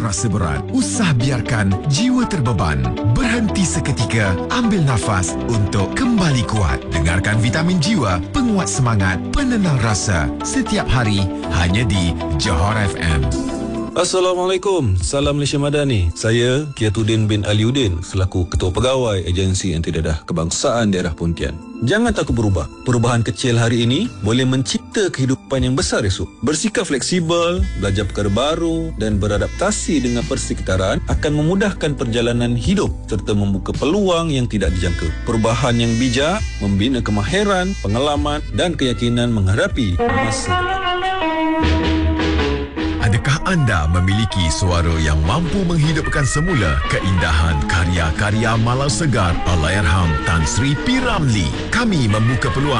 terasa berat, usah biarkan jiwa terbeban. Berhenti seketika, ambil nafas untuk kembali kuat. Dengarkan Vitamin Jiwa, penguat semangat, penenang rasa. Setiap hari, hanya di Johor FM. Assalamualaikum, salam Malaysia Madani. Saya Kiatuddin bin Aliuddin selaku Ketua Pegawai Agensi Antidadah Kebangsaan Daerah Pontian. Jangan takut berubah. Perubahan kecil hari ini boleh mencipta kehidupan yang besar esok. Bersikap fleksibel, belajar perkara baru dan beradaptasi dengan persekitaran akan memudahkan perjalanan hidup serta membuka peluang yang tidak dijangka. Perubahan yang bijak membina kemahiran, pengalaman dan keyakinan menghadapi masa depan. Adakah anda memiliki suara yang mampu menghidupkan semula keindahan karya-karya Malau Segar Allahyarham Tan Sri P. Ramlee? Kami membuka peluang